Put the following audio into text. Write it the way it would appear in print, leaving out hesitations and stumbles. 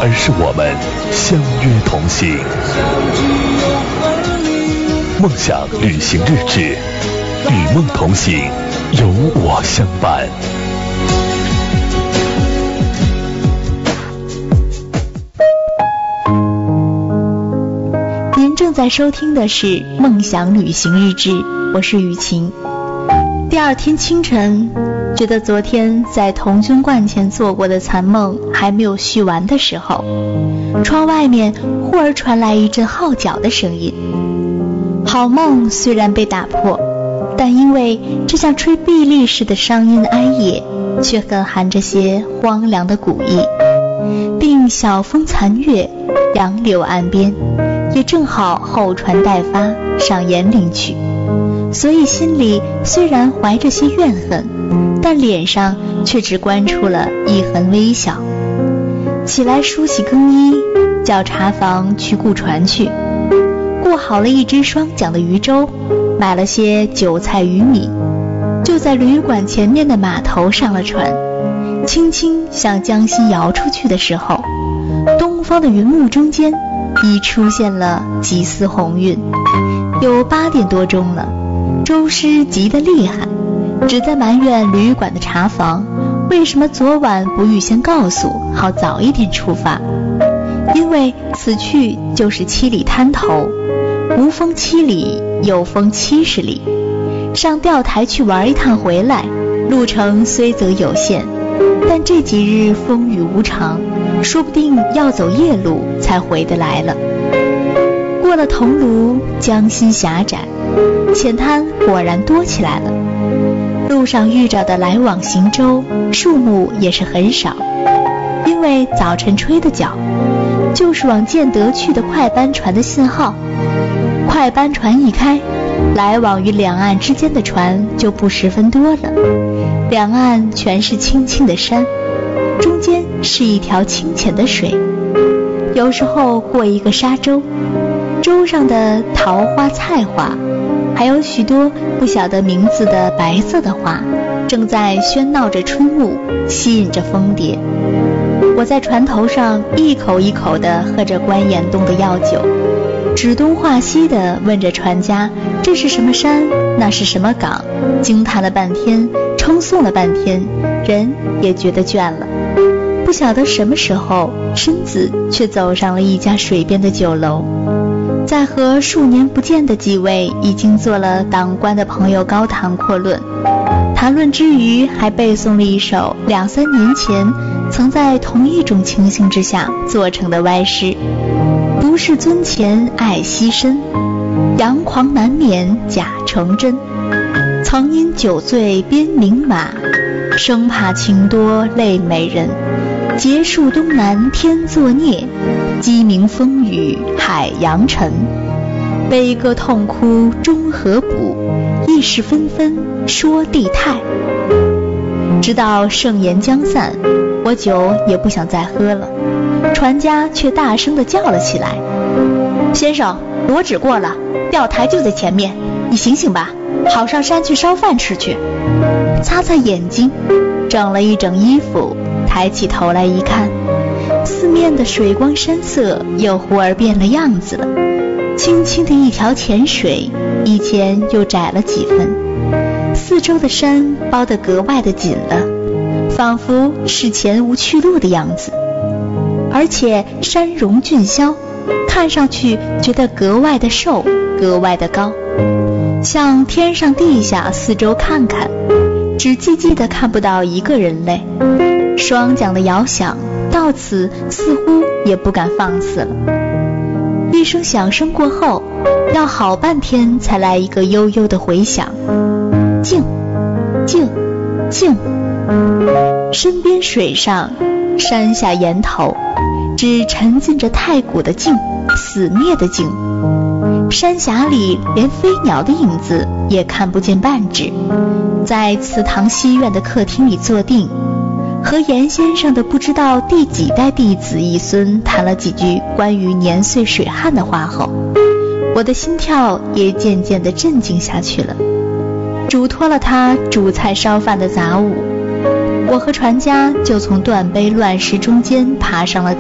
而是我们相约同行。梦想旅行日志，与梦同行，有我相伴。 您正在收听的是梦想旅行日志，我是雨晴。第二天清晨，觉得昨天在童军观前做过的残梦还没有续完的时候，窗外面忽而传来一阵号角的声音。好梦虽然被打破，但因为这像吹碧丽似的伤音哀咽，却更含着些荒凉的古意，并晓风残月，杨柳岸边，也正好后传代发，上延陵去。所以心里虽然怀着些怨恨，但脸上却只关出了一痕微笑。起来梳洗更衣，叫茶房去雇船去，雇好了一只双桨的渔舟，买了些韭菜鱼米，就在旅馆前面的码头上了船，轻轻向江西摇出去的时候，东方的云雾中间已出现了几丝红晕。有8点多钟了，舟师急得厉害，只在埋怨旅馆的茶房为什么昨晚不预先告诉，好早一点出发。因为此去就是7里滩头，无风7里，有风70里，上钓台去玩一趟回来，路程虽则有限，但这几日风雨无常，说不定要走夜路才回得来了。过了桐庐，江心狭窄，浅滩果然多起来了。路上遇着的来往行舟数目也是很少，因为早晨吹的角，就是往建德去的快班船的信号。快班船一开，来往于两岸之间的船就不十分多了，两岸全是青青的山，中间是一条清浅的水。有时候过一个沙洲，洲上的桃花菜花，还有许多不晓得名字的白色的花，正在喧闹着春雾，吸引着蜂蝶。我在船头上一口一口地喝着关严冬的药酒，指东画西地问着船家这是什么山，那是什么港，惊叹了半天，称颂了半天，人也觉得倦了。不晓得什么时候，身子却走上了一家水边的酒楼，在和数年不见的几位已经做了党官的朋友高谈阔论，谈论之余还背诵了一首2、3年前曾在同一种情形之下做成的歪诗：不是尊前爱惜身，佯狂难免假成真，曾因酒醉鞭名马，生怕情多累美人，结束东南天作孽，鸡鸣风雨海洋沉，悲歌痛哭终何补，意事纷纷说地态。直到盛宴将散，我酒也不想再喝了，船家却大声地叫了起来：先生，罗纸过了，钓台就在前面，你醒醒吧，好上山去烧饭吃去。擦擦眼睛，整了一整衣服，抬起头来一看，四面的水光山色又忽而变了样子了，清清的一条浅水，以前又窄了几分，四周的山包得格外的紧了，仿佛是前无去路的样子。而且山容峻削，看上去觉得格外的瘦，格外的高，向天上地下四周看看，只寂寂的看不到一个人类。双桨的摇响到此似乎也不敢放肆了。一声响声过后，要好半天才来一个悠悠的回响，静静静。身边水上山下岩头，只沉浸着太古的静，死灭的静。山峡里连飞鸟的影子也看不见半只，在祠堂西院的客厅里坐定，和严先生的不知道第几代弟子一孙谈了几句关于年岁水旱的话后，我的心跳也渐渐地镇静下去了。嘱托了他煮菜烧饭的杂物，我和船家就从断碑乱石中间爬上了